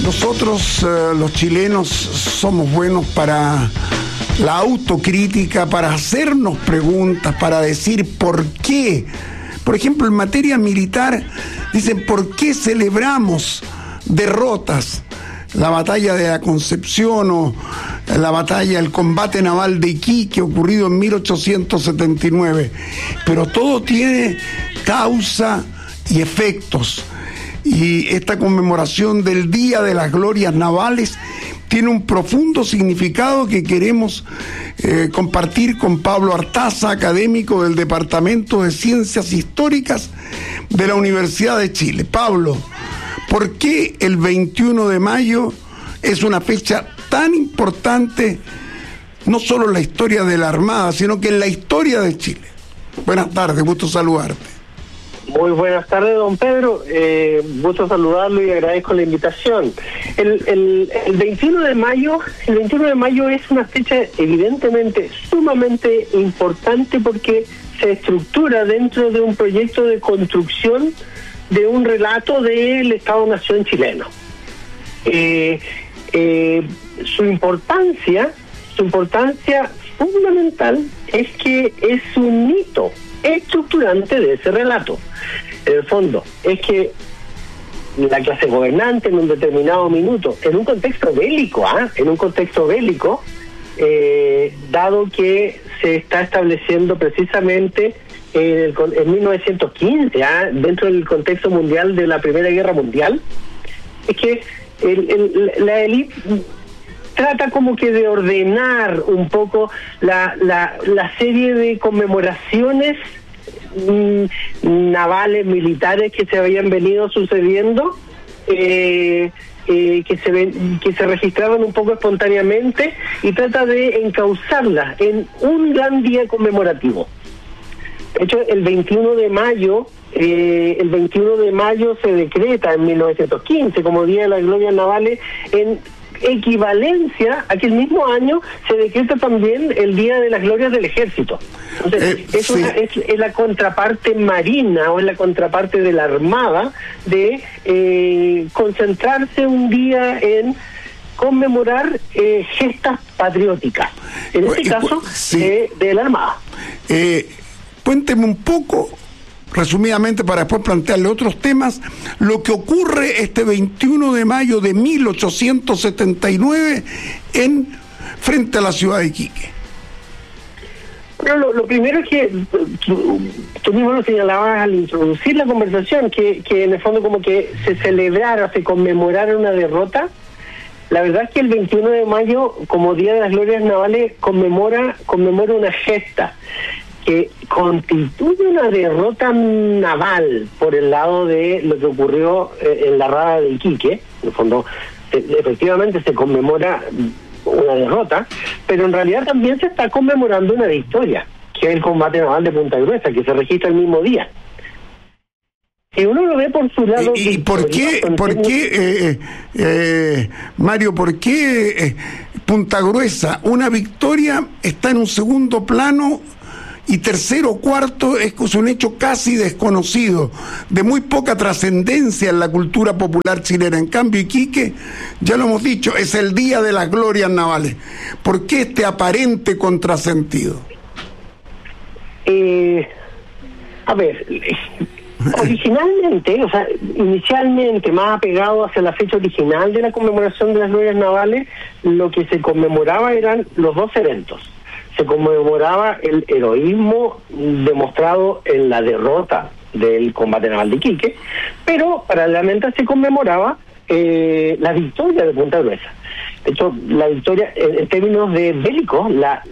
Nosotros, los chilenos, somos buenos para la autocrítica, para hacernos preguntas, para decir por qué. Por ejemplo, en materia militar, dicen por qué celebramos derrotas. La batalla de la Concepción o la batalla, el combate naval de Iquique ocurrido en 1879. Pero todo tiene causa y efectos. Y esta conmemoración del Día de las Glorias Navales tiene un profundo significado que queremos compartir con Pablo Artaza, académico del Departamento de Ciencias Históricas de la Universidad de Chile. Pablo, ¿por qué el 21 de mayo es una fecha tan importante, no solo en la historia de la Armada, sino que en la historia de Chile? Buenas tardes, gusto saludarte. Muy buenas tardes, don Pedro. Gusto saludarlo y agradezco la invitación. El 21 de mayo es una fecha evidentemente sumamente importante porque se estructura dentro de un proyecto de construcción de un relato del Estado-Nación chileno. Su importancia fundamental es que es un hito estructurante de ese relato. En el fondo, es que la clase gobernante en un determinado minuto, en un contexto bélico, dado que se está estableciendo precisamente en 1915, dentro del contexto mundial de la Primera Guerra Mundial, es que la élite trata como que de ordenar un poco la serie de conmemoraciones navales, militares que se habían venido sucediendo, que se registraban un poco espontáneamente, y trata de encauzarlas en un gran día conmemorativo. De hecho, el 21 de mayo se decreta en 1915 como Día de las Glorias Navales. En equivalencia, aquel mismo año se decreta también el Día de las Glorias del Ejército. Entonces, es la contraparte marina, o es la contraparte de la Armada, de concentrarse un día en conmemorar gestas patrióticas, en este caso de la Armada. Cuénteme un poco, resumidamente, para después plantearle otros temas, lo que ocurre este 21 de mayo de 1879 frente a la ciudad de Iquique. Bueno, lo primero es que tú mismo lo señalabas al introducir la conversación, que en el fondo como que se celebrara, se conmemorara una derrota. La verdad es que el 21 de mayo, como Día de las Glorias Navales, conmemora una gesta que constituye una derrota naval por el lado de lo que ocurrió en la rada de Iquique. En el fondo, efectivamente se conmemora una derrota, pero en realidad también se está conmemorando una victoria, que es el combate naval de Punta Gruesa, que se registra el mismo día. Si uno lo ve por su lado... ¿Y por qué, Mario, por qué Punta Gruesa, una victoria, está en un segundo plano y tercero o cuarto es un hecho casi desconocido, de muy poca trascendencia en la cultura popular chilena? En cambio, Iquique, ya lo hemos dicho, es el Día de las Glorias Navales. ¿Por qué este aparente contrasentido? A ver, originalmente, inicialmente, más apegado hacia la fecha original de la conmemoración de las Glorias Navales, lo que se conmemoraba eran los dos eventos. Se conmemoraba el heroísmo demostrado en la derrota del combate naval de Iquique, pero paralelamente se conmemoraba la victoria de Punta Gruesa. De hecho, la victoria, en términos de bélicos,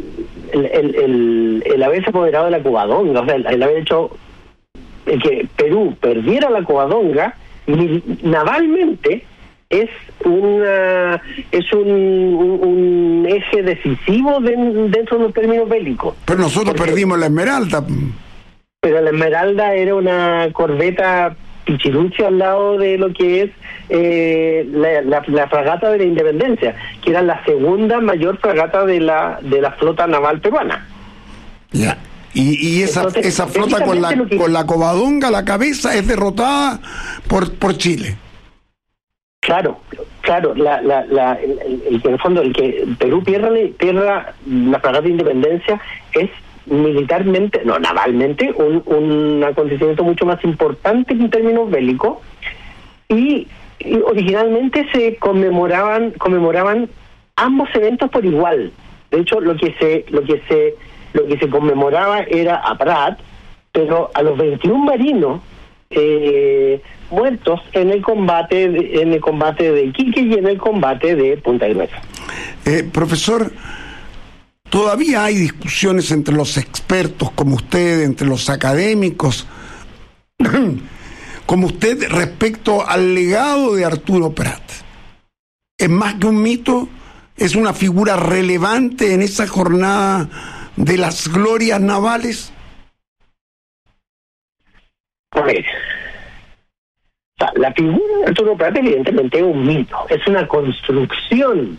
el haberse apoderado de la Covadonga, el haber hecho que Perú perdiera la Covadonga, navalmente es un eje decisivo dentro de los términos bélicos. Pero nosotros perdimos la Esmeralda. Pero la Esmeralda era una corbeta pichiruchi al lado de lo que es la fragata de la Independencia, que era la segunda mayor fragata de la flota naval peruana. Ya. Y esa flota con la Covadonga a la cabeza es derrotada por Chile. Claro, en el fondo el que Perú pierda la fragata de Independencia es militarmente, no, navalmente, un acontecimiento mucho más importante en términos bélicos, y originalmente se conmemoraban ambos eventos por igual. De hecho, lo que se conmemoraba era a Prat, pero a los 21 marinos muertos en el combate de Iquique y en el combate de Punta Gruesa. Profesor, todavía hay discusiones entre los expertos como usted, entre los académicos como usted, respecto al legado de Arturo Prat. ¿Es más que un mito? ¿Es una figura relevante en esa jornada de las glorias navales? A ver, la figura de Arturo Prat evidentemente es un mito, es una construcción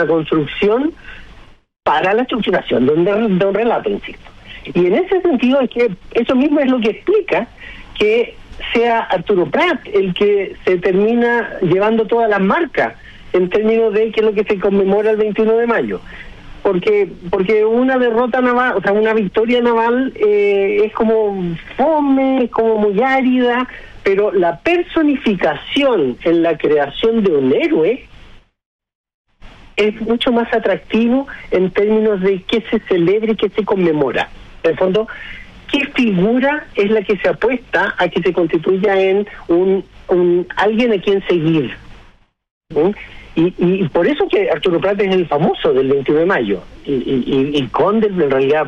para la estructuración de un relato, insisto. Y en ese sentido es que eso mismo es lo que explica que sea Arturo Prat el que se termina llevando todas las marcas en términos de qué es lo que se conmemora el 21 de mayo. Porque una derrota naval, o sea, una victoria naval es como fome, es como muy árida, pero la personificación en la creación de un héroe es mucho más atractivo en términos de qué se celebra y qué se conmemora. En el fondo, ¿qué figura es la que se apuesta a que se constituya en un alguien a quien seguir? ¿Sí? Y por eso que Arturo Prat es el famoso del 21 de mayo. Y Conde en realidad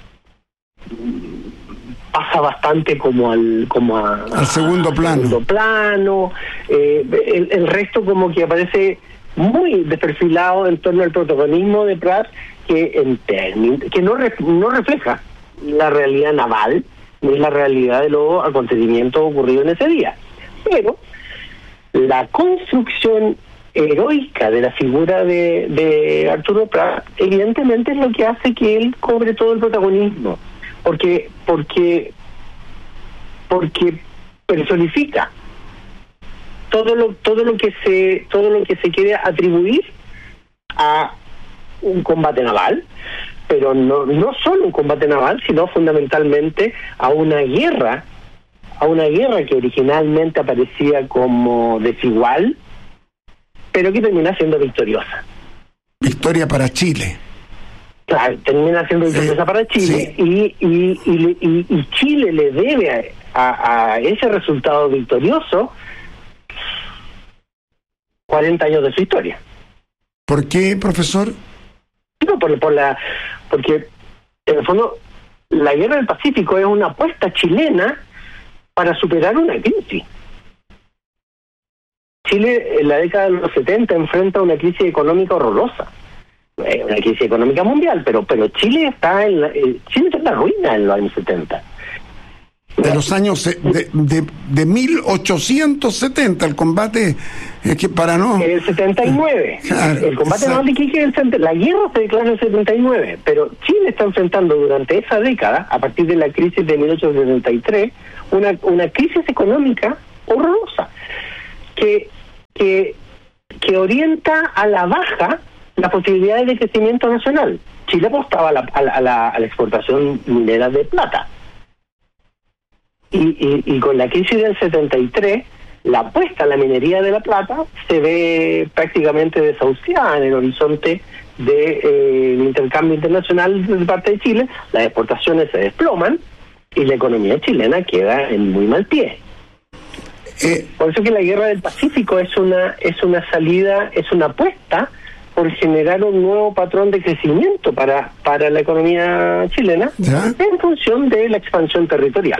pasa bastante como al segundo plano. El resto como que aparece muy desperfilado en torno al protagonismo de Prat, que no refleja la realidad naval ni la realidad de los acontecimientos ocurridos en ese día. Pero la construcción heroica de la figura de Arturo Prat evidentemente es lo que hace que él cobre todo el protagonismo, porque personifica todo lo que se quiere atribuir a un combate naval, pero no solo un combate naval, sino fundamentalmente a una guerra que originalmente aparecía como desigual, pero que termina siendo victoriosa. Victoria para Chile. Claro, termina siendo victoriosa para Chile, sí. y Chile le debe a ese resultado victorioso 40 años de su historia. ¿Por qué, profesor? No, porque en el fondo la guerra del Pacífico es una apuesta chilena para superar una crisis. Chile en la década de los 70 enfrenta una crisis económica horrorosa, una crisis económica mundial, pero Chile está en la ruina en los años 70. De los años de 1870, el combate, que para no... El 79. Claro, el combate naval de Iquique, la guerra se declara en el 79, pero Chile está enfrentando durante esa década, a partir de la crisis de 1873, una crisis económica horrorosa, que orienta a la baja las posibilidades de crecimiento nacional. Chile apostaba a la exportación minera de plata. Y con la crisis del 73, la apuesta a la minería de la plata se ve prácticamente desahuciada en el horizonte del intercambio internacional de parte de Chile. Las exportaciones se desploman y la economía chilena queda en muy mal pie. Por eso que la guerra del Pacífico es una salida, es una apuesta por generar un nuevo patrón de crecimiento para la economía chilena, ¿ya?, en función de la expansión territorial.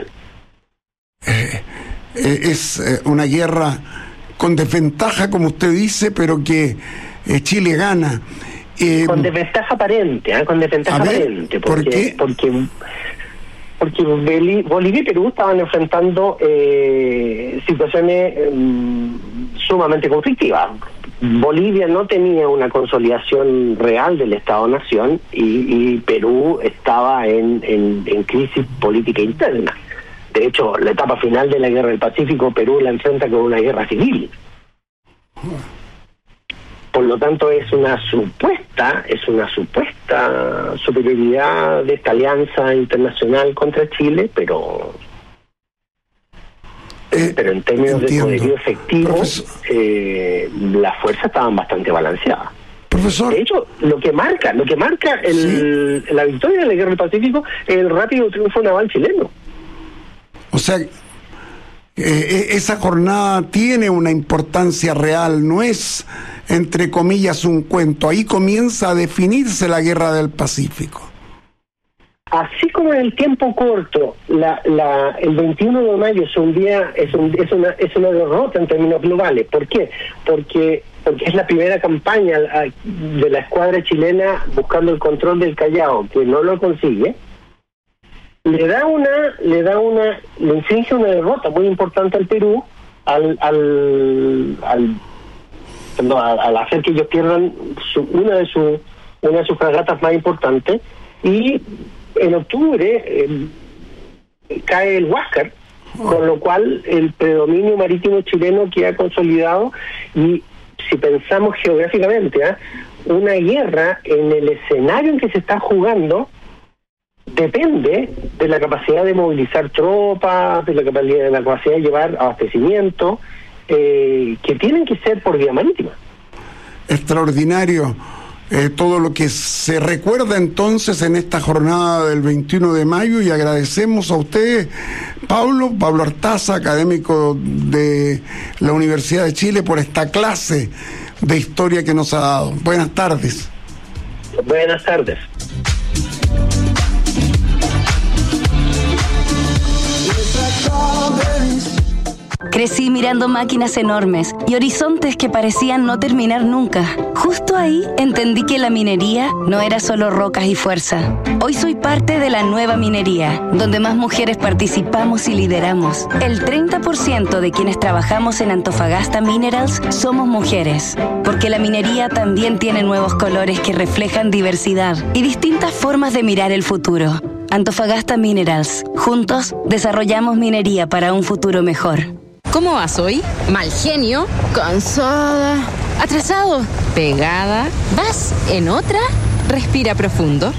Es una guerra con desventaja, como usted dice, pero que Chile gana. Con desventaja aparente, con desventaja aparente. ¿Por qué? Porque Bolivia y Perú estaban enfrentando situaciones sumamente conflictivas. Bolivia no tenía una consolidación real del Estado-Nación y Perú estaba en crisis política interna. De hecho, la etapa final de la Guerra del Pacífico, Perú la enfrenta con una guerra civil. Por lo tanto, es una supuesta superioridad de esta alianza internacional contra Chile, pero en términos de poderío efectivo, las fuerzas estaban bastante balanceadas. Profesor. De hecho, lo que marca la victoria de la Guerra del Pacífico es el rápido triunfo naval chileno. O sea, esa jornada tiene una importancia real, no es, entre comillas, un cuento. Ahí comienza a definirse la Guerra del Pacífico. Así como en el tiempo corto, el 21 de mayo es una derrota en términos globales. ¿Por qué? Porque es la primera campaña de la escuadra chilena buscando el control del Callao, que no lo consigue. Le inflige una derrota muy importante al Perú al hacer que ellos pierdan una de sus fragatas más importantes, y en octubre cae el Huáscar, con lo cual el predominio marítimo chileno queda consolidado. Y si pensamos geográficamente, una guerra en el escenario en que se está jugando depende de la capacidad de movilizar tropas, de la capacidad de llevar abastecimiento, que tienen que ser por vía marítima. Extraordinario. Todo lo que se recuerda entonces en esta jornada del 21 de mayo, y agradecemos a usted, Pablo Artaza, académico de la Universidad de Chile, por esta clase de historia que nos ha dado. Buenas tardes. Buenas tardes. Crecí mirando máquinas enormes y horizontes que parecían no terminar nunca. Justo ahí entendí que la minería no era solo rocas y fuerza. Hoy soy parte de la nueva minería, donde más mujeres participamos y lideramos. El 30% de quienes trabajamos en Antofagasta Minerals somos mujeres, porque la minería también tiene nuevos colores que reflejan diversidad y distintas formas de mirar el futuro. Antofagasta Minerals. Juntos desarrollamos minería para un futuro mejor. ¿Cómo vas hoy? Mal genio, cansada, atrasado, pegada. ¿Vas en otra? Respira profundo.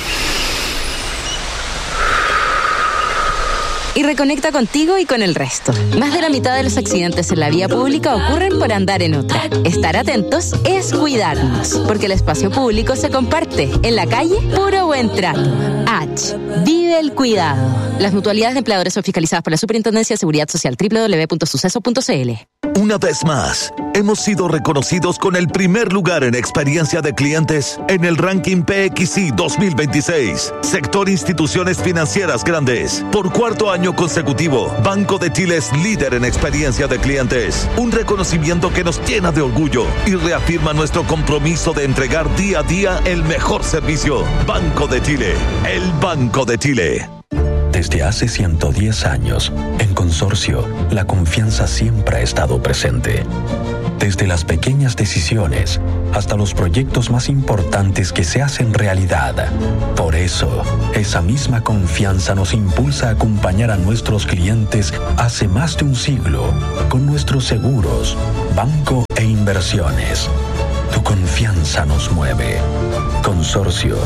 Y reconecta contigo y con el resto. Más de la mitad de los accidentes en la vía pública ocurren por andar en otra. Estar atentos es cuidarnos, porque el espacio público se comparte. En la calle, puro buen trato. H. Vive el cuidado. Las mutualidades de empleadores son fiscalizadas por la Superintendencia de Seguridad Social, www.suceso.cl. Una vez más, hemos sido reconocidos con el primer lugar en experiencia de clientes en el ranking PXI 2026. Sector Instituciones Financieras Grandes. Por cuarto año consecutivo, Banco de Chile es líder en experiencia de clientes. Un reconocimiento que nos llena de orgullo y reafirma nuestro compromiso de entregar día a día el mejor servicio. Banco de Chile, el Banco de Chile. Desde hace 110 años, en Consorcio, la confianza siempre ha estado presente. Desde las pequeñas decisiones hasta los proyectos más importantes que se hacen realidad. Por eso, esa misma confianza nos impulsa a acompañar a nuestros clientes hace más de un siglo con nuestros seguros, banco e inversiones. Tu confianza nos mueve. Consorcio,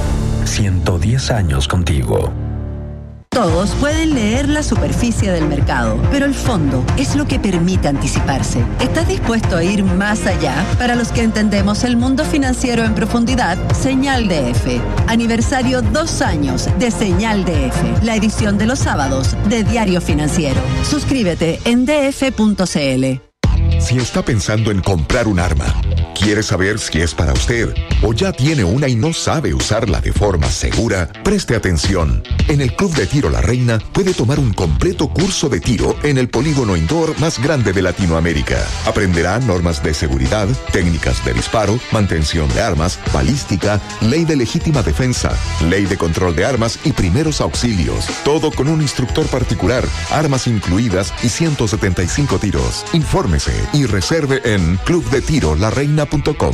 110 años contigo. Todos pueden leer la superficie del mercado, pero el fondo es lo que permite anticiparse. ¿Estás dispuesto a ir más allá? Para los que entendemos el mundo financiero en profundidad, Señal DF. Aniversario 2 años de Señal DF, la edición de los sábados de Diario Financiero. Suscríbete en df.cl. Si está pensando en comprar un arma, quiere saber si es para usted o ya tiene una y no sabe usarla de forma segura, preste atención. En el Club de Tiro La Reina puede tomar un completo curso de tiro en el polígono indoor más grande de Latinoamérica. Aprenderá normas de seguridad, técnicas de disparo, mantención de armas, balística, ley de legítima defensa, ley de control de armas y primeros auxilios. Todo con un instructor particular, armas incluidas y 175 tiros. Infórmese y reserve en clubdetirolareina.com.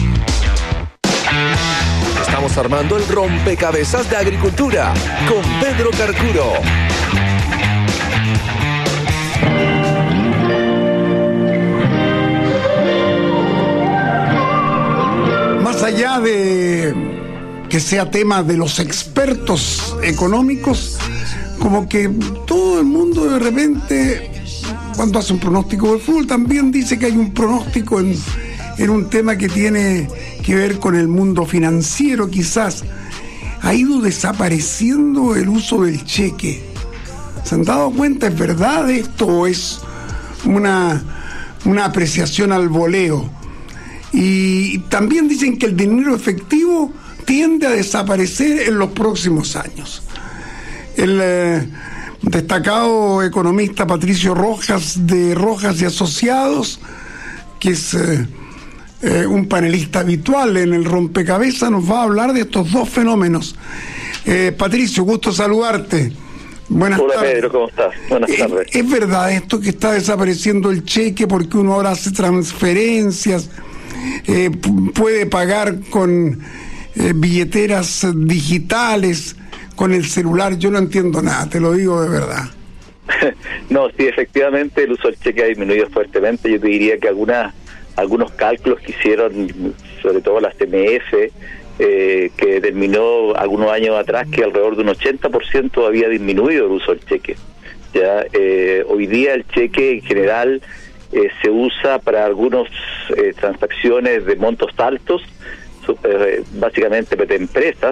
Estamos armando el rompecabezas de agricultura con Pedro Carcuro. allá de que sea tema de los expertos económicos, como que todo el mundo de repente, cuando hace un pronóstico de fútbol, también dice que hay un pronóstico en un tema que tiene que ver con el mundo financiero. Quizás ha ido desapareciendo el uso del cheque. ¿Se han dado cuenta? ¿Es verdad esto o es una apreciación al voleo? Y también dicen que el dinero efectivo tiende a desaparecer en los próximos años. El destacado economista Patricio Rojas, de Rojas y Asociados, que es un panelista habitual en el Rompecabezas, nos va a hablar de estos dos fenómenos. Patricio, gusto saludarte. Buenas tardes. Hola Pedro, ¿cómo estás? Buenas tardes. ¿Es verdad esto que está desapareciendo el cheque porque uno ahora hace transferencias, puede pagar con billeteras digitales, con el celular? Yo no entiendo nada, te lo digo de verdad. No, sí, efectivamente el uso del cheque ha disminuido fuertemente. Yo te diría que algunos cálculos que hicieron, sobre todo la CMF, que determinó algunos años atrás que alrededor de un 80% había disminuido el uso del cheque. Ya hoy día el cheque en general se usa para algunas transacciones de montos altos, básicamente de empresas,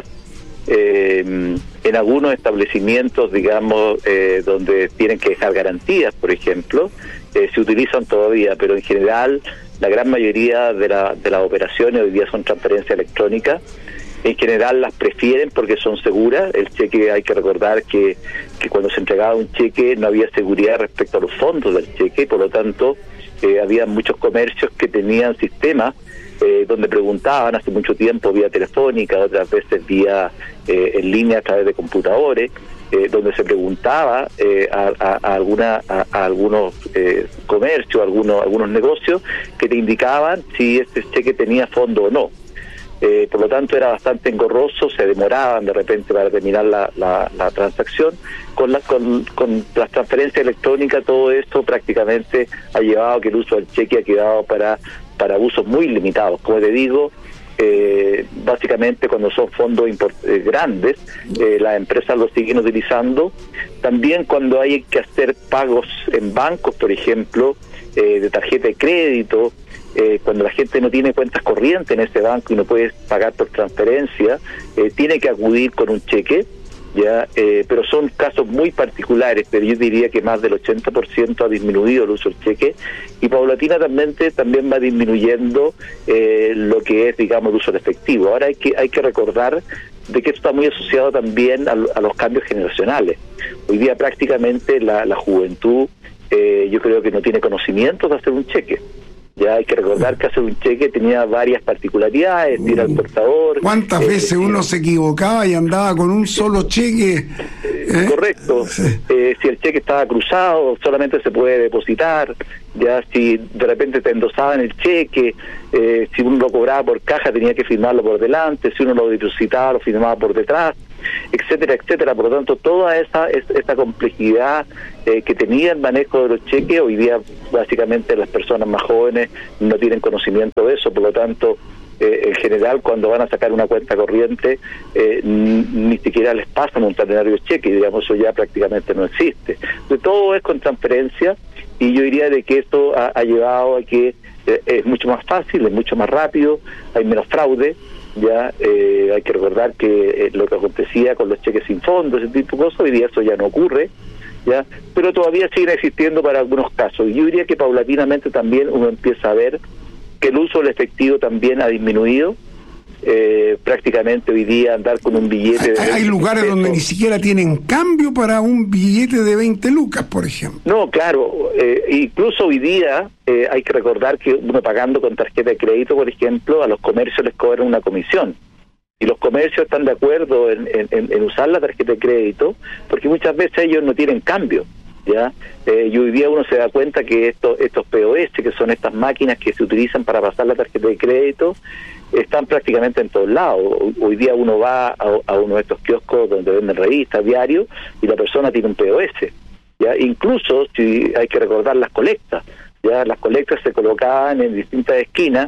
en algunos establecimientos, digamos, donde tienen que dejar garantías, por ejemplo, se utilizan todavía, pero en general la gran mayoría de las operaciones hoy día son transferencia electrónica. En general las prefieren porque son seguras. El cheque, hay que recordar que cuando se entregaba un cheque no había seguridad respecto a los fondos del cheque, y por lo tanto había muchos comercios que tenían sistemas donde preguntaban hace mucho tiempo vía telefónica, otras veces vía en línea a través de computadores, donde se preguntaba a algunos comercios, algunos negocios, que te indicaban si este cheque tenía fondo o no. Por lo tanto era bastante engorroso, se demoraban de repente para terminar la transacción. Con las transferencias electrónicas, todo esto prácticamente ha llevado a que el uso del cheque ha quedado para usos muy limitados. Como te digo, básicamente cuando son fondos grandes, las empresas lo siguen utilizando. También cuando hay que hacer pagos en bancos, por ejemplo, de tarjeta de crédito, cuando la gente no tiene cuentas corrientes en ese banco y no puede pagar por transferencia, tiene que acudir con un cheque, ya, pero son casos muy particulares, pero yo diría que más del 80% ha disminuido el uso del cheque, y paulatinamente también va disminuyendo lo que es, digamos, el uso del efectivo. Ahora hay que recordar de que esto está muy asociado también a los cambios generacionales. Hoy día prácticamente la juventud, yo creo que no tiene conocimiento de hacer un cheque. Ya hay que recordar que hacer un cheque tenía varias particularidades, ir al portador. ¿Cuántas veces uno se equivocaba y andaba con un solo cheque? Correcto. Sí. Si el cheque estaba cruzado, solamente se puede depositar. Ya si de repente te endosaban el cheque, si uno lo cobraba por caja tenía que firmarlo por delante, si uno lo depositaba lo firmaba por detrás, etcétera, etcétera. Por lo tanto, toda esa complejidad que tenía el manejo de los cheques, hoy día básicamente las personas más jóvenes no tienen conocimiento de eso. Por lo tanto, en general, cuando van a sacar una cuenta corriente, ni siquiera les pasan un talonario de cheque, digamos, eso ya prácticamente no existe. Entonces, todo es con transferencia, y yo diría de que esto ha llevado a que es mucho más fácil, es mucho más rápido, hay menos fraude. Ya hay que recordar que lo que acontecía con los cheques sin fondo, ese tipo de cosas, hoy día eso ya no ocurre, ya, pero todavía siguen existiendo para algunos casos. Y yo diría que paulatinamente también uno empieza a ver que el uso del efectivo también ha disminuido. Prácticamente hoy día andar con un billete de hay lugares pesos, donde ni siquiera tienen cambio para un billete de 20 lucas, por ejemplo. No, claro, incluso hoy día hay que recordar que uno pagando con tarjeta de crédito, por ejemplo, a los comercios les cobran una comisión, y los comercios están de acuerdo en usar la tarjeta de crédito porque muchas veces ellos no tienen cambio. ¿Ya? Y hoy día uno se da cuenta que estos POS, que son estas máquinas que se utilizan para pasar la tarjeta de crédito, están prácticamente en todos lados. Hoy día uno va a uno de estos kioscos donde venden revistas, diarios, y la persona tiene un POS. ¿Ya? Incluso, si hay que recordar las colectas, ya las colectas se colocaban en distintas esquinas,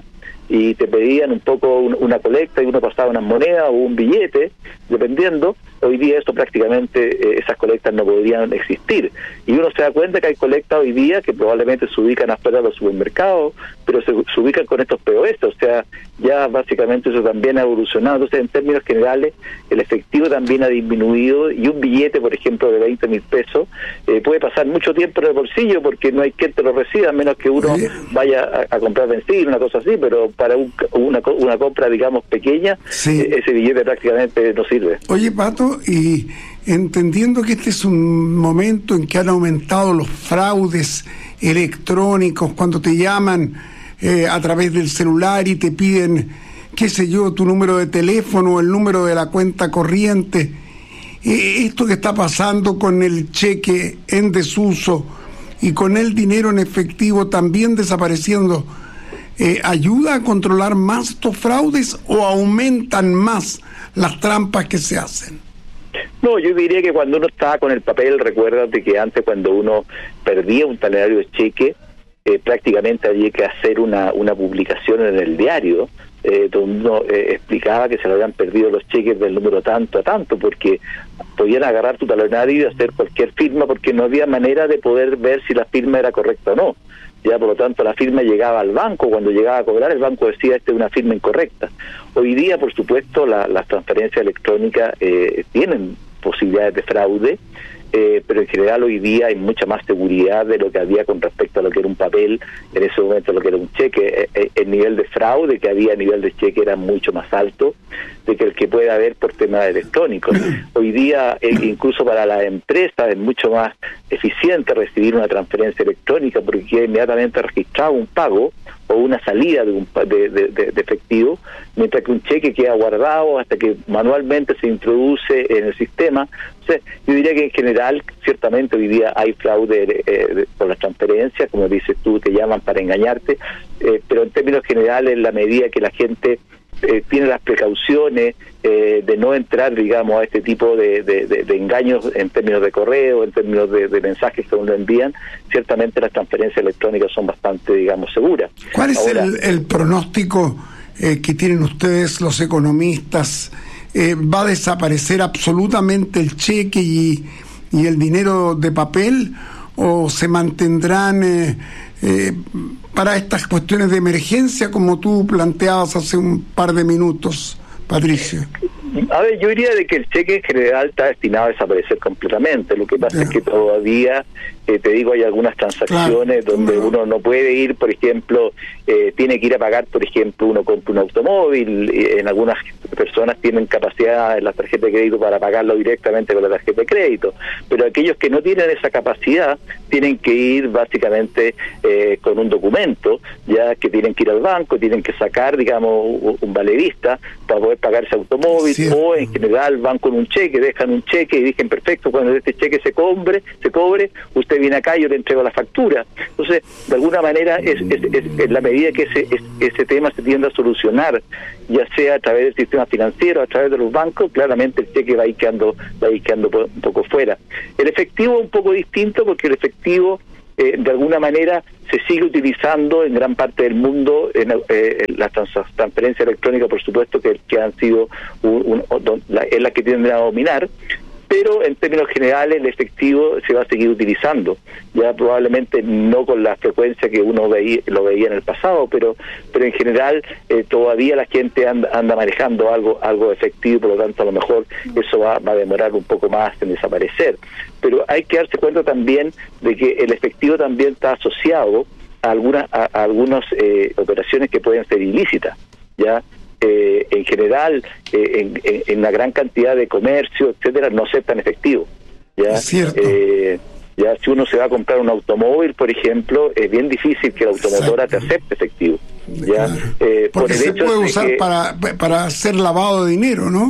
y te pedían un poco una colecta y uno pasaba unas monedas o un billete, dependiendo. Hoy día esto prácticamente, esas colectas no podrían existir. Y uno se da cuenta que hay colectas hoy día que probablemente se ubican afuera de los supermercados, pero se ubican con estos POS, o sea, ya básicamente eso también ha evolucionado. Entonces, en términos generales, el efectivo también ha disminuido, y un billete, por ejemplo, de 20.000 pesos, puede pasar mucho tiempo en el bolsillo porque no hay quien te lo reciba, a menos que uno vaya a comprar benzina, una cosa así, pero para una compra, digamos, pequeña, ese billete prácticamente no sirve. Oye, Pato, y entendiendo que este es un momento en que han aumentado los fraudes electrónicos, cuando te llaman a través del celular y te piden, qué sé yo, tu número de teléfono o el número de la cuenta corriente, esto que está pasando con el cheque en desuso y con el dinero en efectivo también desapareciendo, ¿ayuda a controlar más estos fraudes o aumentan más las trampas que se hacen? No, yo diría que cuando uno estaba con el papel, recuérdate que antes, cuando uno perdía un talonario de cheque, prácticamente había que hacer una publicación en el diario, donde uno explicaba que se le habían perdido los cheques del número tanto a tanto, porque podían agarrar tu talonario y hacer cualquier firma, porque no había manera de poder ver si la firma era correcta o no. Ya, por lo tanto, la firma llegaba al banco. Cuando llegaba a cobrar, el banco decía, esta es una firma incorrecta. Hoy día, por supuesto, las transferencias electrónicas tienen posibilidades de fraude, pero en general hoy día hay mucha más seguridad de lo que había con respecto a lo que era un papel, en ese momento lo que era un cheque. El nivel de fraude que había a nivel de cheque era mucho más alto de que el que puede haber por temas electrónicos. Hoy día, incluso para la empresa, es mucho más eficiente recibir una transferencia electrónica porque queda inmediatamente registrado un pago o una salida de efectivo, mientras que un cheque queda guardado hasta que manualmente se introduce en el sistema. O sea, yo diría que en general, ciertamente hoy día hay fraude por las transferencias, como dices tú, te llaman para engañarte, pero en términos generales, en la medida que la gente tiene las precauciones de no entrar, digamos, a este tipo de engaños en términos de correo, en términos de mensajes que uno envían, ciertamente las transferencias electrónicas son bastante, digamos, seguras. ¿Cuál es el pronóstico que tienen ustedes, los economistas? ¿Va a desaparecer absolutamente el cheque y el dinero de papel, o se mantendrán para estas cuestiones de emergencia, como tú planteabas hace un par de minutos, Patricio? A ver, yo diría de que el cheque en general está destinado a desaparecer completamente. Lo que pasa es que todavía, te digo, hay algunas transacciones donde uno no puede ir, por ejemplo, tiene que ir a pagar, por ejemplo, uno compra un automóvil, en algunas personas tienen capacidad en la tarjeta de crédito para pagarlo directamente con la tarjeta de crédito, pero aquellos que no tienen esa capacidad tienen que ir básicamente con un documento, ya que tienen que ir al banco, tienen que sacar, digamos, un valerista para poder pagar ese automóvil. O en general van con un cheque, dejan un cheque y dicen, perfecto, cuando este cheque se cobre, usted viene acá y yo le entrego la factura. Entonces, de alguna manera, es la medida que ese tema se tiende a solucionar, ya sea a través del sistema financiero, a través de los bancos, claramente el cheque va a ir quedando un poco fuera. El efectivo es un poco distinto, porque el efectivo de alguna manera se sigue utilizando en gran parte del mundo en las transferencias electrónicas, por supuesto, que han sido es la que tienden a dominar, pero en términos generales el efectivo se va a seguir utilizando, ya probablemente no con la frecuencia que uno lo veía en el pasado, pero en general todavía la gente anda manejando algo efectivo, por lo tanto a lo mejor eso va a demorar un poco más en desaparecer. Pero hay que darse cuenta también de que el efectivo también está asociado a algunas operaciones que pueden ser ilícitas, ya. En general, en una gran cantidad de comercio, etcétera, no aceptan efectivo. ¿Ya? Es cierto. Ya si uno se va a comprar un automóvil, por ejemplo, es bien difícil que la automotora te acepte efectivo. ¿Ya? Claro. Porque por el se hecho puede usar para hacer lavado de dinero, ¿no?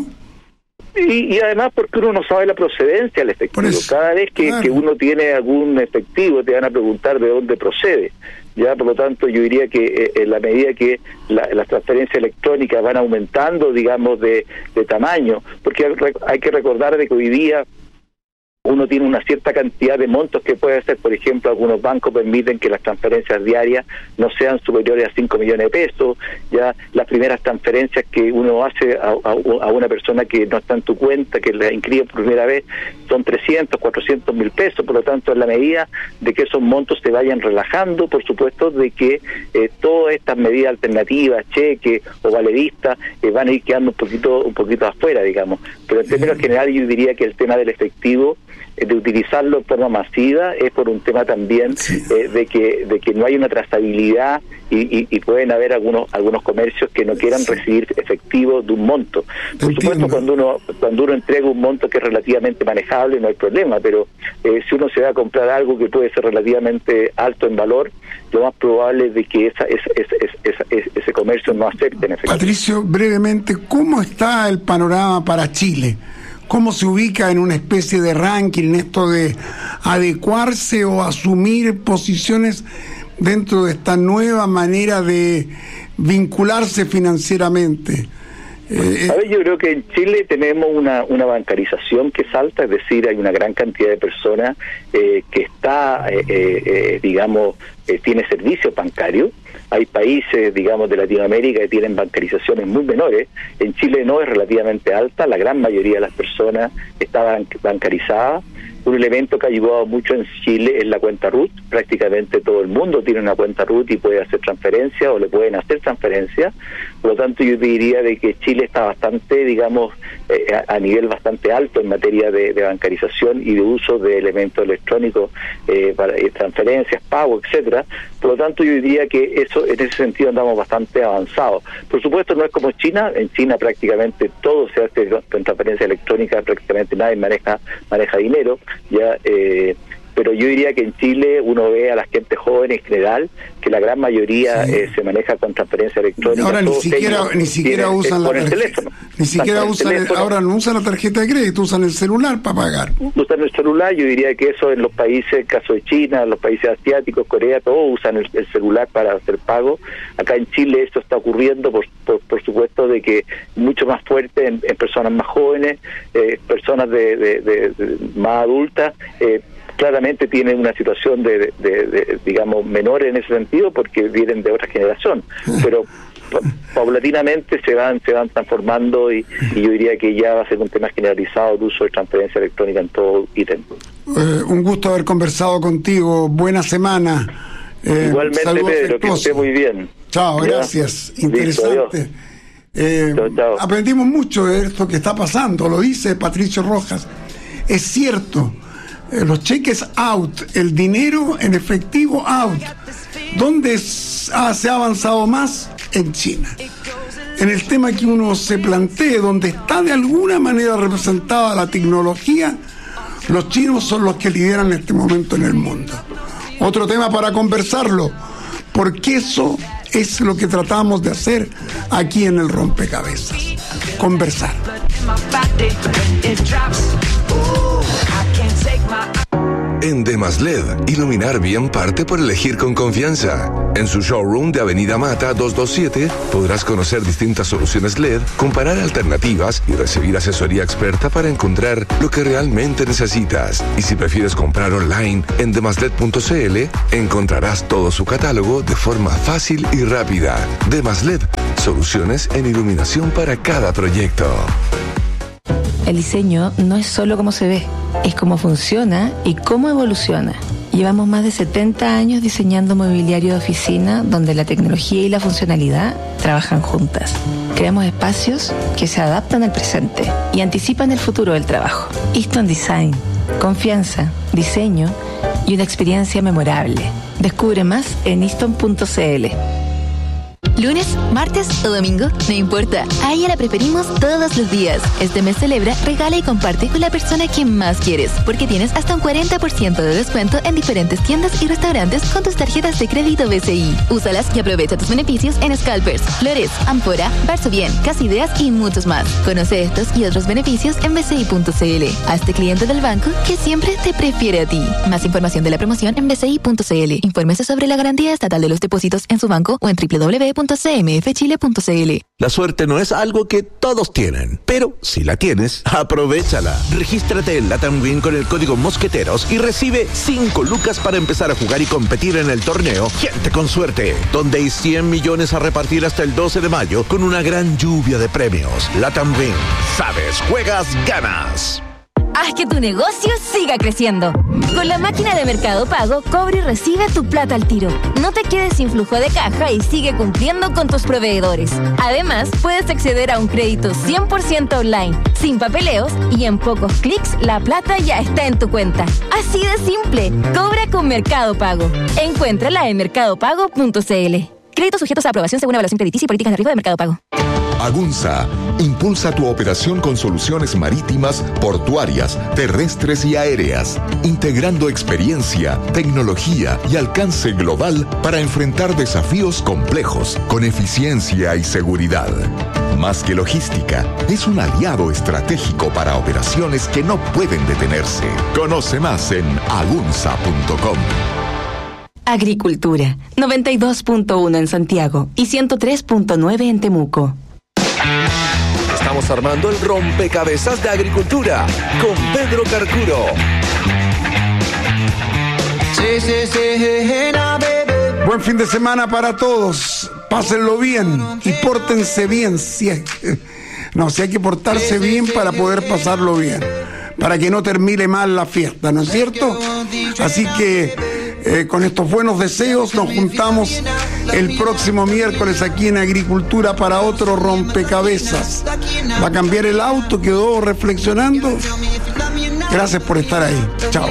Y además porque uno no sabe la procedencia del efectivo. Cada vez que uno tiene algún efectivo te van a preguntar de dónde procede. Ya, por lo tanto, yo diría que en la medida que las transferencias electrónicas van aumentando, digamos, de tamaño, porque hay que recordar de que hoy día uno tiene una cierta cantidad de montos que puede hacer. Por ejemplo, algunos bancos permiten que las transferencias diarias no sean superiores a 5 millones de pesos. Ya las primeras transferencias que uno hace a una persona que no está en tu cuenta, que la inscribe por primera vez, son 300, 400 mil pesos. Por lo tanto, en la medida de que esos montos se vayan relajando, por supuesto de que todas estas medidas alternativas, cheque o valedistas, van a ir quedando un poquito afuera, digamos. Pero en términos generales yo diría que el tema del efectivo, de utilizarlo de forma masiva, es por un tema también de que no hay una trazabilidad y pueden haber algunos comercios que no quieran recibir efectivo de un monto. Por supuesto, cuando uno entrega un monto que es relativamente manejable, no hay problema, pero si uno se va a comprar algo que puede ser relativamente alto en valor, lo más probable es de que ese comercio no acepte en efectivo. Patricio, brevemente, ¿cómo está el panorama para Chile? ¿Cómo se ubica en una especie de ranking en esto de adecuarse o asumir posiciones dentro de esta nueva manera de vincularse financieramente? A ver, yo creo que en Chile tenemos una bancarización que es alta, es decir, hay una gran cantidad de personas que está, tiene servicios bancarios. Hay países, digamos, de Latinoamérica que tienen bancarizaciones muy menores. En Chile no, es relativamente alta. La gran mayoría de las personas está bancarizada. Un elemento que ha ayudado mucho en Chile es la cuenta RUT. Prácticamente todo el mundo tiene una cuenta RUT y puede hacer transferencias o le pueden hacer transferencias. Por lo tanto, yo diría de que Chile está bastante, digamos, a nivel bastante alto en materia de bancarización y de uso de elementos electrónicos para transferencias, pago, etcétera. Por lo tanto, yo diría que eso, en ese sentido, andamos bastante avanzados. Por supuesto, no es como China. En China prácticamente todo se hace con transferencia electrónica, prácticamente nadie maneja dinero. Pero yo diría que en Chile uno ve a la gente joven en general que la gran mayoría se maneja con transferencia electrónica. Ahora ni siquiera usan la tarjeta. Ahora no usan la tarjeta de crédito, usan el celular para pagar. Usan el celular. Yo diría que eso en los países, el caso de China, los países asiáticos, Corea, todos usan el celular para hacer pago. Acá en Chile esto está ocurriendo por supuesto de que mucho más fuerte en personas más jóvenes, personas de más adultas. Claramente tienen una situación digamos, menor en ese sentido porque vienen de otra generación, pero paulatinamente se van transformando y yo diría que ya va a ser un tema generalizado el uso de transferencia electrónica en todo ítem. Un gusto haber conversado contigo, buena semana. Igualmente, Pedro, que esté muy bien. Chao, gracias. Interesante. Chao. Aprendimos mucho de esto que está pasando, lo dice Patricio Rojas. Es cierto. Los cheques out, el dinero en efectivo out. ¿Dónde se ha avanzado más? En China. En el tema que uno se plantee, donde está de alguna manera representada la tecnología, los chinos son los que lideran en este momento en el mundo. Otro tema para conversarlo, porque eso es lo que tratamos de hacer aquí en el Rompecabezas. Conversar. En Demas LED, iluminar bien parte por elegir con confianza. En su showroom de Avenida Mata 227 podrás conocer distintas soluciones LED, comparar alternativas y recibir asesoría experta para encontrar lo que realmente necesitas. Y si prefieres comprar online en demasled.cl, encontrarás todo su catálogo de forma fácil y rápida. Demas LED, soluciones en iluminación para cada proyecto. El diseño no es solo cómo se ve, es cómo funciona y cómo evoluciona. Llevamos más de 70 años diseñando mobiliario de oficina donde la tecnología y la funcionalidad trabajan juntas. Creamos espacios que se adaptan al presente y anticipan el futuro del trabajo. Easton Design, confianza, diseño y una experiencia memorable. Descubre más en easton.cl. Lunes, martes o domingo, no importa. A ella la preferimos todos los días. Este mes celebra, regala y comparte con la persona que más quieres, porque tienes hasta un 40% de descuento en diferentes tiendas y restaurantes con tus tarjetas de crédito BCI. Úsalas y aprovecha tus beneficios en Scalpers, Flores, Ampora, Barso Bien, Casa Ideas y muchos más. Conoce estos y otros beneficios en bci.cl. Hazte cliente del banco que siempre te prefiere a ti. Más información de la promoción en bci.cl. Infórmese sobre la garantía estatal de los depósitos en su banco o en www.bci.cl. www.cmfchile.cl. La suerte no es algo que todos tienen, pero si la tienes, aprovéchala. Regístrate en Latam Win con el código Mosqueteros y recibe 5 lucas para empezar a jugar y competir en el torneo Gente con Suerte, donde hay 100 millones a repartir hasta el 12 de mayo con una gran lluvia de premios. Latam Win. Sabes, juegas, ganas. Haz que tu negocio siga creciendo. Con la máquina de Mercado Pago, cobra y recibe tu plata al tiro. No te quedes sin flujo de caja y sigue cumpliendo con tus proveedores. Además, puedes acceder a un crédito 100% online, sin papeleos, y en pocos clics la plata ya está en tu cuenta. Así de simple. Cobra con Mercado Pago. Encuéntrala en mercadopago.cl. Créditos sujetos a aprobación según evaluación crediticia y políticas de riesgo de Mercado Pago. Agunza impulsa tu operación con soluciones marítimas, portuarias, terrestres y aéreas, integrando experiencia, tecnología y alcance global para enfrentar desafíos complejos con eficiencia y seguridad. Más que logística, es un aliado estratégico para operaciones que no pueden detenerse. Conoce más en agunza.com. Agricultura, 92.1 en Santiago y 103.9 en Temuco. Estamos armando el rompecabezas de agricultura con Pedro Carcuro. Buen fin de semana para todos. Pásenlo bien y pórtense bien. Si hay que portarse bien para poder pasarlo bien, para que no termine mal la fiesta, ¿no es cierto? Así que con estos buenos deseos nos juntamos el próximo miércoles aquí en Agricultura para otro rompecabezas. ¿Va a cambiar el auto? ¿Quedó reflexionando? Gracias por estar ahí. Chao.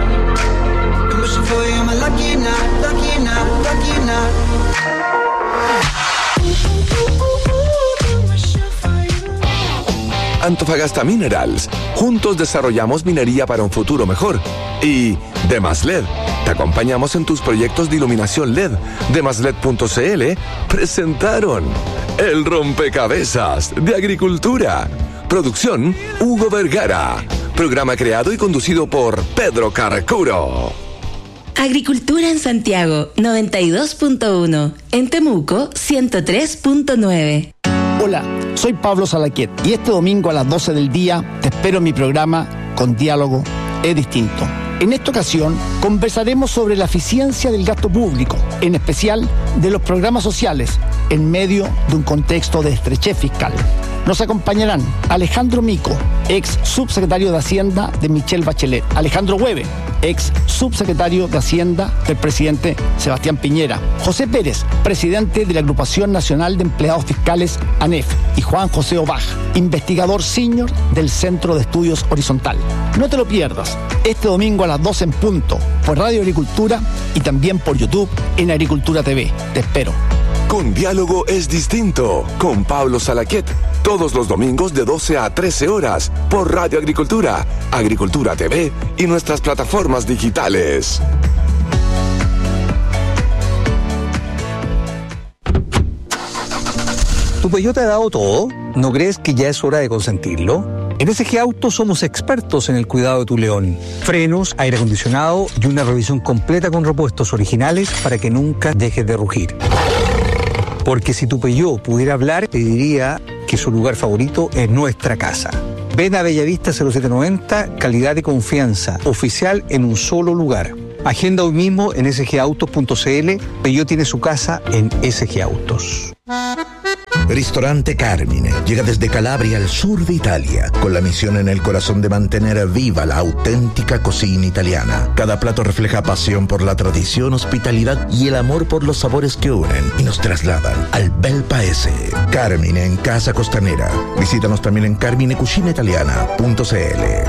Antofagasta Minerals. Juntos desarrollamos minería para un futuro mejor. Y Demasled. Te acompañamos en tus proyectos de iluminación LED. Demasled.cl presentaron el rompecabezas de agricultura. Producción Hugo Vergara. Programa creado y conducido por Pedro Carcuro. Agricultura en Santiago, 92.1. En Temuco, 103.9. Hola, soy Pablo Salaquet y este domingo a las 12 del día te espero en mi programa Con Diálogo es Distinto. En esta ocasión conversaremos sobre la eficiencia del gasto público, en especial de los programas sociales, en medio de un contexto de estrechez fiscal. Nos acompañarán Alejandro Mico, ex subsecretario de Hacienda de Michelle Bachelet, Alejandro Hueve, ex subsecretario de Hacienda del presidente Sebastián Piñera, José Pérez, presidente de la Agrupación Nacional de Empleados Fiscales, ANEF, y Juan José Obaj, investigador senior del Centro de Estudios Horizontal. No te lo pierdas, este domingo a las 12 en punto, por Radio Agricultura y también por YouTube en Agricultura TV. Te espero. Con Diálogo es Distinto, con Pablo Salaquet, todos los domingos de 12 a 13 horas, por Radio Agricultura, Agricultura TV y nuestras plataformas digitales. ¿Tu Peugeot te ha dado todo? ¿No crees que ya es hora de consentirlo? En SG Autos somos expertos en el cuidado de tu León. Frenos, aire acondicionado y una revisión completa con repuestos originales para que nunca dejes de rugir. Porque si tu Peugeot pudiera hablar, te diría que su lugar favorito es nuestra casa. Ven a Bellavista 0790, calidad y confianza, oficial en un solo lugar. Agenda hoy mismo en sgautos.cl. Peugeot tiene su casa en SG Autos. Ristorante Carmine llega desde Calabria al sur de Italia, con la misión en el corazón de mantener viva la auténtica cocina italiana. Cada plato refleja pasión por la tradición, hospitalidad y el amor por los sabores que unen y nos trasladan al bel paese. Carmine en Casa Costanera. Visítanos también en carminecucinaitaliana.cl.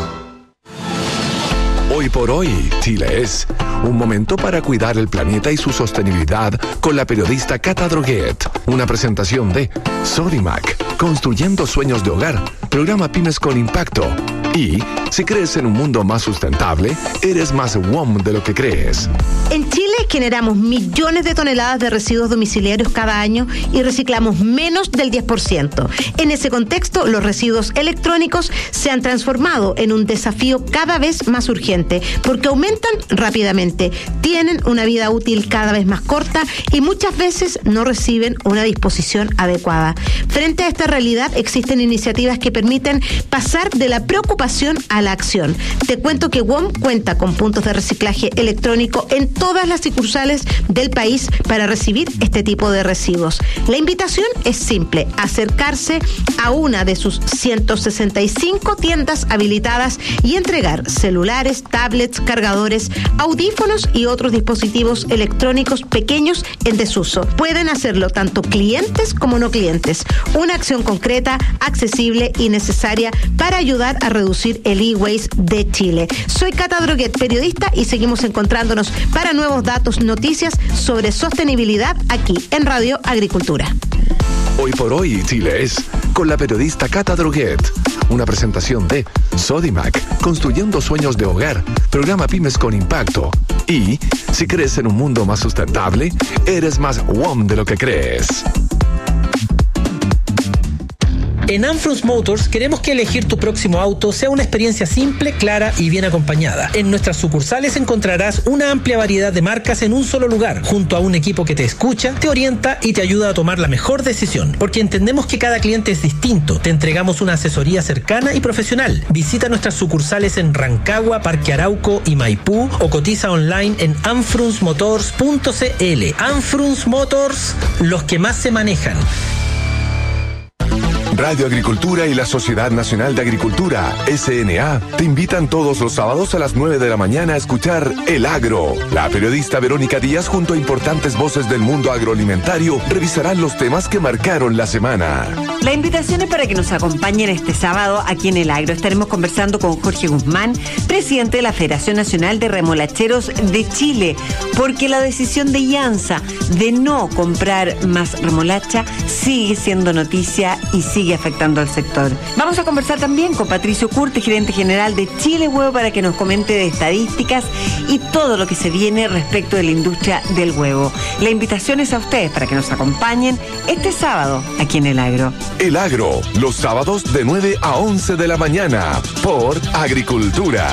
Hoy por hoy, Chile es un momento para cuidar el planeta y su sostenibilidad con la periodista Cata Droguet. Una presentación de Sodimac, construyendo sueños de hogar, programa Pymes con Impacto. Y si crees en un mundo más sustentable, eres más WOM de lo que crees. En Chile generamos millones de toneladas de residuos domiciliarios cada año y reciclamos menos del 10%. En ese contexto, los residuos electrónicos se han transformado en un desafío cada vez más urgente porque aumentan rápidamente, tienen una vida útil cada vez más corta y muchas veces no reciben una disposición adecuada. Frente a esta realidad, existen iniciativas que permiten pasar de la preocupación a la acción. Te cuento que WOM cuenta con puntos de reciclaje electrónico en todas las sucursales del país para recibir este tipo de residuos. La invitación es simple: acercarse a una de sus 165 tiendas habilitadas y entregar celulares, tablets, cargadores, audífonos y otros dispositivos electrónicos pequeños en desuso. Pueden hacerlo tanto clientes como no clientes. Una acción concreta, accesible y necesaria para ayudar a reducir el e-waste de Chile. Soy Cata Droguet, periodista, y seguimos encontrándonos para nuevos datos, noticias sobre sostenibilidad aquí en Radio Agricultura. Hoy por hoy, Chile es con la periodista Cata Droguet. Una presentación de Sodimac, construyendo sueños de hogar, programa Pymes con Impacto. Y si crees en un mundo más sustentable, eres más WOM de lo que crees. En Anfrunz Motors queremos que elegir tu próximo auto sea una experiencia simple, clara y bien acompañada. En nuestras sucursales encontrarás una amplia variedad de marcas en un solo lugar, junto a un equipo que te escucha, te orienta y te ayuda a tomar la mejor decisión. Porque entendemos que cada cliente es distinto, te entregamos una asesoría cercana y profesional. Visita nuestras sucursales en Rancagua, Parque Arauco y Maipú o cotiza online en anfrunzmotors.cl. Anfrunz Motors, los que más se manejan. Radio Agricultura y la Sociedad Nacional de Agricultura, SNA, te invitan todos los sábados a las 9 de la mañana a escuchar El Agro. La periodista Verónica Díaz, junto a importantes voces del mundo agroalimentario, revisarán los temas que marcaron la semana. La invitación es para que nos acompañen este sábado aquí en El Agro. Estaremos conversando con Jorge Guzmán, presidente de la Federación Nacional de Remolacheros de Chile, porque la decisión de IANSA de no comprar más remolacha sigue siendo noticia y sigue afectando al sector. Vamos a conversar también con Patricio Curte, gerente general de Chile Huevo, para que nos comente de estadísticas y todo lo que se viene respecto de la industria del huevo. La invitación es a ustedes para que nos acompañen este sábado aquí en El Agro. El Agro, los sábados de 9 a 11 de la mañana, por Agricultura.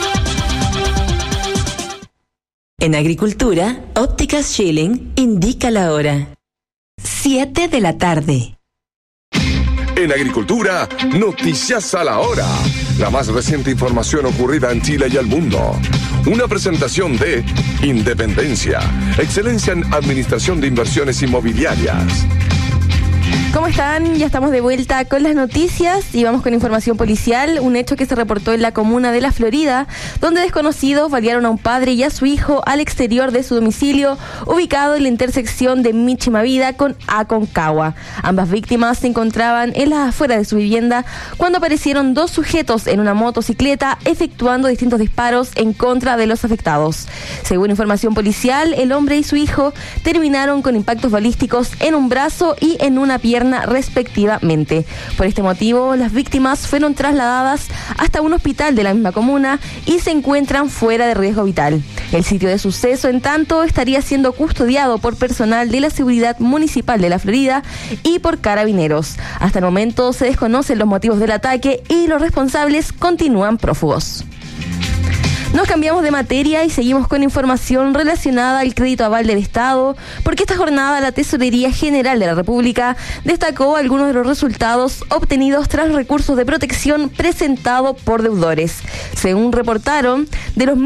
En Agricultura, Ópticas Schilling indica la hora. 7 de la tarde. En Agricultura, noticias a la hora. La más reciente información ocurrida en Chile y el mundo. Una presentación de Independencia, excelencia en administración de inversiones inmobiliarias. ¿Cómo están? Ya estamos de vuelta con las noticias y vamos con información policial. Un hecho que se reportó en la comuna de La Florida, donde desconocidos balearon a un padre y a su hijo al exterior de su domicilio, ubicado en la intersección de Michimavida con Aconcagua. Ambas víctimas se encontraban en las afueras de su vivienda cuando aparecieron dos sujetos en una motocicleta efectuando distintos disparos en contra de los afectados. Según información policial, el hombre y su hijo terminaron con impactos balísticos en un brazo y en una pierna respectivamente. Por este motivo, las víctimas fueron trasladadas hasta un hospital de la misma comuna y se encuentran fuera de riesgo vital. El sitio de suceso, en tanto, estaría siendo custodiado por personal de la Seguridad Municipal de La Florida y por carabineros. Hasta el momento se desconocen los motivos del ataque y los responsables continúan prófugos. Nos cambiamos de materia y seguimos con información relacionada al crédito aval del Estado, porque esta jornada la Tesorería General de la República destacó algunos de los resultados obtenidos tras recursos de protección presentados por deudores. Según reportaron, de los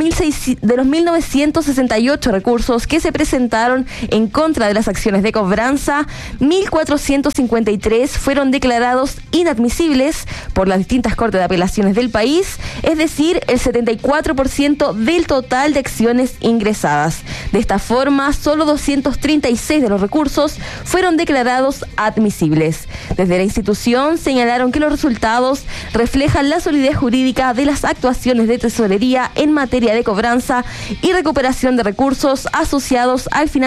1.968 recursos que se presentaron en contra de las acciones de cobranza, 1.453 fueron declarados inadmisibles por las distintas cortes de apelaciones del país, es decir, el 74% del total de acciones ingresadas. De esta forma, solo 236 de los recursos fueron declarados admisibles. Desde la institución señalaron que los resultados reflejan la solidez jurídica de las actuaciones de tesorería en materia de cobranza y recuperación de recursos asociados al financiamiento